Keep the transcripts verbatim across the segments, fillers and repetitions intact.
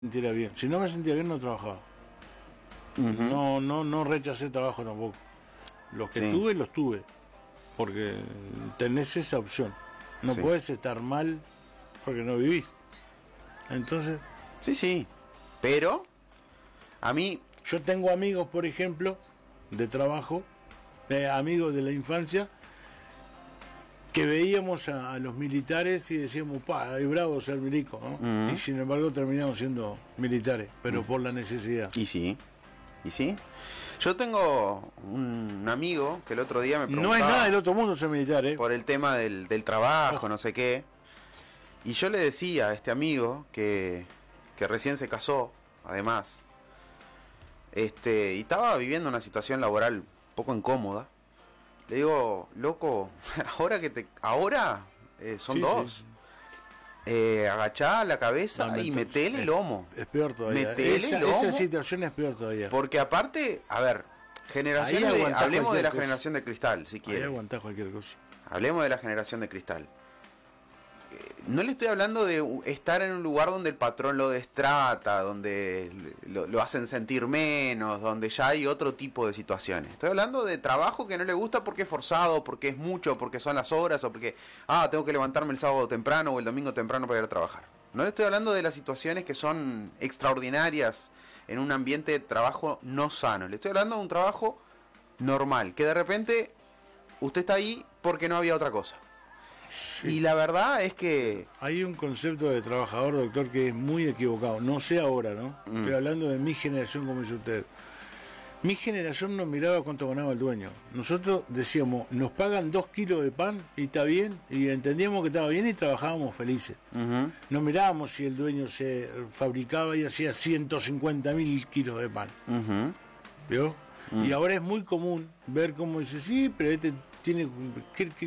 sentiera bien. Si no me sentía bien, no trabajaba. Uh-huh. No, no, no rechacé trabajo tampoco. Los que sí. tuve, los tuve. Porque tenés esa opción. No sí. podés estar mal porque no vivís. Entonces... Sí, sí. Pero, a mí... Yo tengo amigos, por ejemplo, de trabajo, eh, amigos de la infancia, que veíamos a, a los militares y decíamos, pa, es bravo ser milico, ¿no? Uh-huh. Y sin embargo terminamos siendo militares, pero uh-huh. por la necesidad. Y sí, y sí. Yo tengo un amigo que el otro día me preguntaba... No es nada del otro mundo ser militar, ¿eh? Por el tema del, del trabajo, oh. no sé qué. Y yo le decía a este amigo que, que recién se casó, además, este y estaba viviendo una situación laboral un poco incómoda. Le digo, loco, ahora que te... Ahora eh, son sí, dos. Sí. Eh, agachá la cabeza no, y metele el lomo. Es peor todavía. Metele esa, el lomo. Esa situación es peor todavía. Porque aparte, a ver, generaciones de, hablemos de la cosa. generación de cristal, si quieres. Ahí aguantás cualquier cosa. Hablemos de la generación de cristal. No le estoy hablando de estar en un lugar donde el patrón lo destrata, donde lo, lo hacen sentir menos, donde ya hay otro tipo de situaciones. Estoy hablando de trabajo que no le gusta porque es forzado, porque es mucho, porque son las horas, o porque, ah, tengo que levantarme el sábado temprano o el domingo temprano para ir a trabajar. No le estoy hablando de las situaciones que son extraordinarias en un ambiente de trabajo no sano. Le estoy hablando de un trabajo normal, que de repente usted está ahí porque no había otra cosa. Sí. Y la verdad es que... Hay un concepto de trabajador, doctor, que es muy equivocado. No sé ahora, ¿no? Mm. Estoy hablando de mi generación, como dice usted. Mi generación no miraba cuánto ganaba el dueño. Nosotros decíamos, nos pagan dos kilos de pan y está bien, y entendíamos que estaba bien y trabajábamos felices. Uh-huh. No mirábamos si el dueño se fabricaba y hacía ciento cincuenta mil kilos de pan. Uh-huh. ¿Vio? Uh-huh. Y ahora es muy común ver cómo dice, sí, pero este... tiene que, que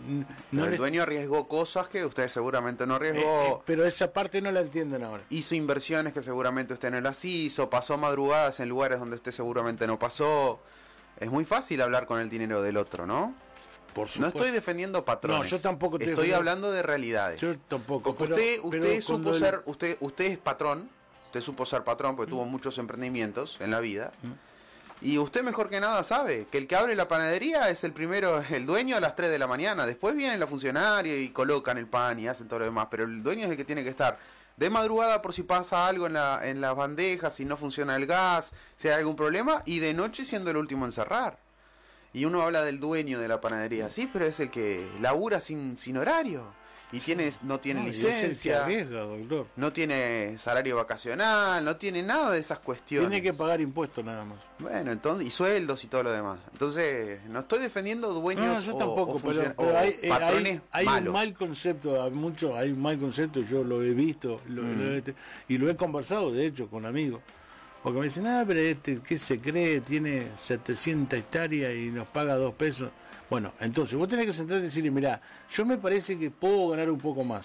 no el le... dueño arriesgó cosas que usted seguramente no arriesgó, eh, eh, pero esa parte no la entienden ahora. Hizo inversiones que seguramente usted no las hizo, pasó madrugadas en lugares donde usted seguramente no pasó. Es muy fácil hablar con el dinero del otro, ¿no? Por supuesto. No estoy defendiendo patrones. No, yo tampoco te estoy hablando de realidades. Yo tampoco. Porque pero, usted, usted pero supo el... ser, usted, usted es patrón, usted supo ser patrón porque mm. tuvo muchos emprendimientos en la vida. Mm. Y usted mejor que nada sabe que el que abre la panadería es el primero, el dueño a las tres de la mañana. Después viene la funcionaria y colocan el pan y hacen todo lo demás. Pero el dueño es el que tiene que estar de madrugada por si pasa algo en, la, en las bandejas, si no funciona el gas, si hay algún problema. Y de noche siendo el último en cerrar. Y uno habla del dueño de la panadería. Sí, pero es el que labura sin, sin horario. Y tiene, no tiene no, licencia, arriesga, doctor. No tiene salario vacacional, no tiene nada de esas cuestiones. Tiene que pagar impuestos nada más. Bueno, entonces, y sueldos y todo lo demás. Entonces, no estoy defendiendo dueños no, yo o, tampoco, o, pero, pero hay, o patrones hay, hay malos. un mal concepto, hay mucho, hay un mal concepto, yo lo he visto lo, mm. lo he, y lo he conversado, de hecho, con amigos. Porque me dicen, ah, pero este, ¿qué se cree? Tiene setecientas hectáreas y nos paga dos pesos. Bueno, entonces vos tenés que sentarte y decirle, mirá, yo me parece que puedo ganar un poco más.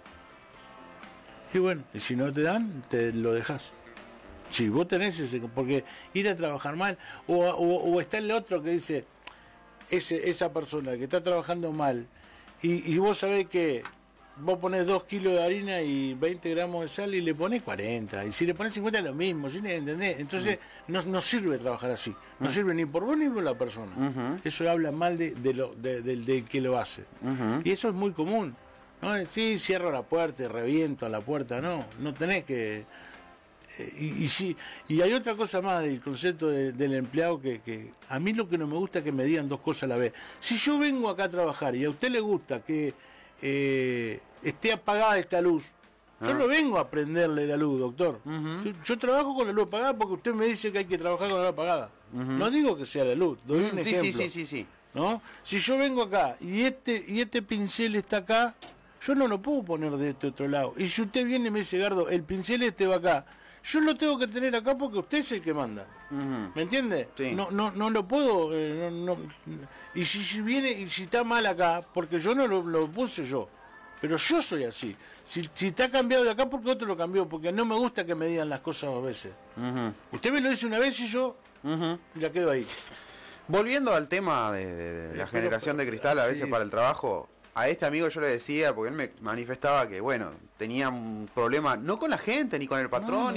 Y bueno, y si no te dan, te lo dejas. Si vos tenés ese, porque ir a trabajar mal, o, o, o está el otro que dice, ese, esa persona que está trabajando mal, y, y vos sabés que vos ponés dos kilos de harina y veinte gramos de sal y le ponés cuarenta, y si le ponés cincuenta es lo mismo, ¿sí? ¿Entendés? Entonces uh-huh. no, no sirve trabajar así, no uh-huh. sirve ni por vos ni por la persona. Uh-huh. Eso habla mal de, de lo de, de, de que lo hace. Uh-huh. Y eso es muy común, ¿no? Sí, cierro la puerta y reviento a la puerta, no, no tenés que... Eh, y, y, sí, y hay otra cosa más del concepto de, del empleado que, que a mí lo que no me gusta es que me digan dos cosas a la vez. Si yo vengo acá a trabajar y a usted le gusta que eh, esté apagada esta luz, yo ah. no vengo a prenderle la luz, doctor. Uh-huh. yo, yo trabajo con la luz apagada porque usted me dice que hay que trabajar con la luz apagada. Uh-huh. No digo que sea la luz, doy uh-huh. un sí, ejemplo. Sí, sí, sí, sí. ¿No? Si yo vengo acá y este y este pincel está acá, yo no lo puedo poner de este otro lado. Y si usted viene y me dice, Gardo, el pincel este va acá, yo lo tengo que tener acá porque usted es el que manda. Uh-huh. ¿Me entiende? Sí. No, no, no lo puedo. Eh, no, no. Y si, si viene y si está mal acá, porque yo no lo, lo puse yo. Pero yo soy así. Si, si está cambiado de acá, porque otro lo cambió, porque no me gusta que me digan las cosas dos veces. Uh-huh. Usted me lo dice una vez y yo uh-huh. la quedo ahí. Volviendo al tema de, de, de la eh, generación pero, de cristal, a veces sí. para el trabajo, a este amigo yo le decía, porque él me manifestaba que, bueno, tenía un problema, no con la gente, ni con el patrón, No, no.